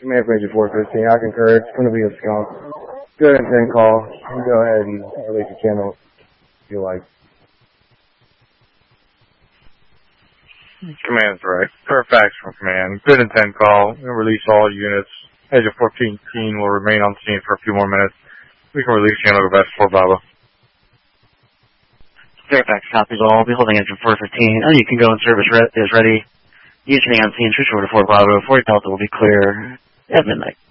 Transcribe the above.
Command for Agent 415, I concur. It's going to be a skunk. Good intent call. You go ahead and release the channel if you like. Command's right. Fairfax from Command. Good intent call. We'll release all units. Agent 14 will remain on scene for a few more minutes. We can release channel go back to Fort Bravo. Fairfax copies all. I'll be holding Agent 415. And you can go and service is ready. Usually on scene, switch over to Fort Bravo. Fort Delta will be clear at midnight.